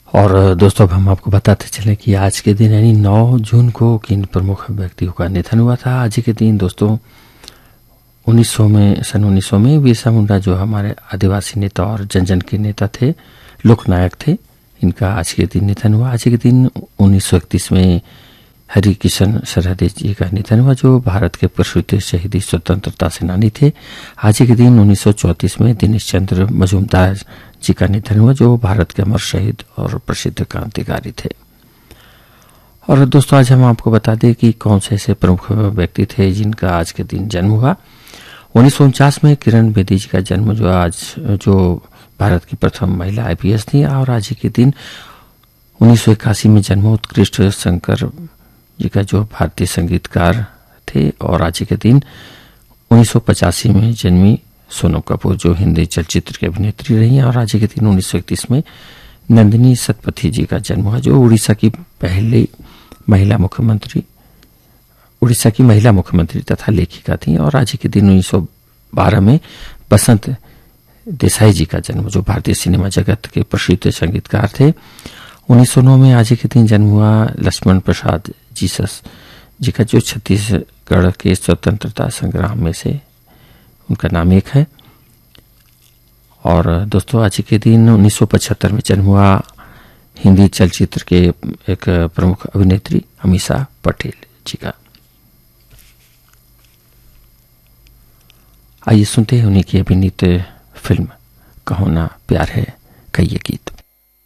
और दोस्तों अब हम आपको बताते चले कि आज के दिन यानी 9 जून को किन प्रमुख व्यक्तियों का निधन हुआ था। आज के दिन दोस्तों सन 1900 में बिरसा मुंडा जो हमारे आदिवासी नेता और जन के नेता थे, लोकनायक थे, इनका आज के दिन निधन हुआ। आज के दिन 1931 में हरि किशन सरहदे जी का निधन हुआ, जो भारत के प्रसिद्ध शहीदी स्वतंत्रता सेनानी थे। आज के दिन 1934 में दिनेश चंद्र मजूमदार जी का निधन हुआ, जो भारत के अमर शहीद और प्रसिद्ध क्रांतिकारी थे। और दोस्तों आज हम आपको बता दें कि कौन से ऐसे प्रमुख व्यक्ति थे जिनका आज के दिन जन्म हुआ। 1949 में किरण बेदी जी का जन्म, जो भारत की प्रथम महिला आईपीएस थी। और आज के दिन 1981 में जन्म उत्कृष्ट शंकर जी का, जो भारतीय संगीतकार थे। और आज के दिन 1985 में जन्मी सोनम कपूर, जो हिंदी चलचित्र की अभिनेत्री रही। और आज के दिन 1931 में नंदिनी सतपथी जी का जन्म हुआ, जो उड़ीसा की महिला मुख्यमंत्री तथा लेखिका थी। और आज के दिन 1912 में बसंत देसाई जी का जन्म, जो भारतीय सिनेमा जगत के प्रसिद्ध संगीतकार थे। 1909 में आज के दिन जन्म हुआ लक्ष्मण प्रसाद जीसस जी का, जो छत्तीसगढ़ के स्वतंत्रता संग्राम में से उनका नाम एक है। और दोस्तों आज के दिन 1975 में जन्म हुआ हिंदी चलचित्र के एक प्रमुख अभिनेत्री अमीषा पटेल जी का। आइए सुनते हैं उन्हीं की अभिनीत फिल्म कहो ना प्यार है कहिए गीत।